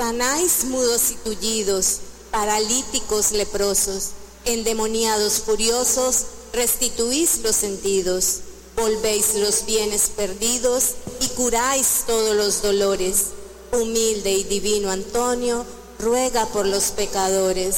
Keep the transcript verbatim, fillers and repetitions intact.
sanáis mudos y tullidos, paralíticos leprosos, endemoniados furiosos, restituís los sentidos, volvéis los bienes perdidos y curáis todos los dolores. Humilde y divino Antonio, ruega por los pecadores,